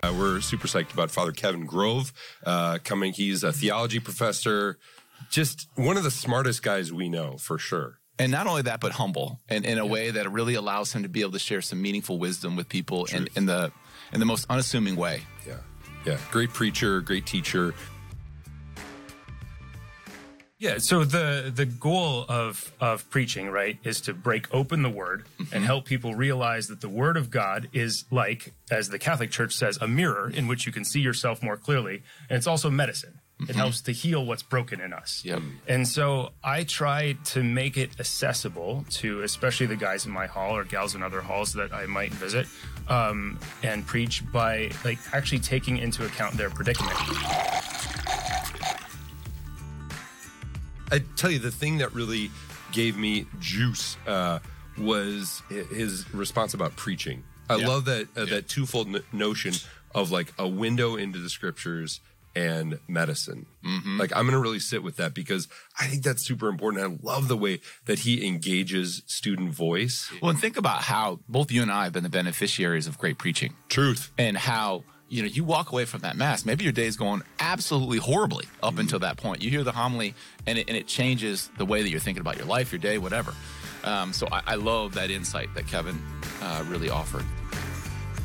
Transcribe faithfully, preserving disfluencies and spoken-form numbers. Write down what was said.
Uh, we're super psyched about Father Kevin Grove uh, coming. He's a theology professor, just one of the smartest guys we know, for sure. And not only that, but humble, and in a yeah. way that really allows him to be able to share some meaningful wisdom with people in, in the in the most unassuming way. Yeah, yeah. Great preacher, great teacher. Yeah, so the the goal of of preaching, right, is to break open the Word mm-hmm. and help people realize that the Word of God is like, as the Catholic Church says, a mirror in which you can see yourself more clearly, and it's also medicine. Mm-hmm. It helps to heal what's broken in us. Yep. And so I try to make it accessible to especially the guys in my hall or gals in other halls that I might visit um, and preach by like actually taking into account their predicament. I tell you, the thing that really gave me juice uh, was his response about preaching. I yeah. love that uh, yeah. that twofold n- notion of like a window into the scriptures and medicine. Mm-hmm. Like, I'm going to really sit with that because I think that's super important. I love the way that he engages student voice. Well, and think about how both you and I have been the beneficiaries of great preaching. Truth. And how, you know, you walk away from that mass, maybe your day's going absolutely horribly up mm-hmm. until that point. You hear the homily and it, and it changes the way that you're thinking about your life, your day, whatever. Um, so I, I love that insight that Kevin uh, really offered.